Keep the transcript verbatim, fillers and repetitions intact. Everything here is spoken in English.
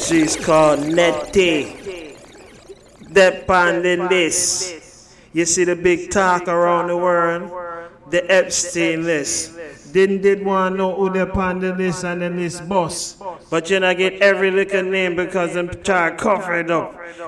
streets called Netty. That on the list. You see the big talk around the world? The Epstein list. Didn't did one know who they on the list and the list boss. But you know get every little name because them try to cover it up.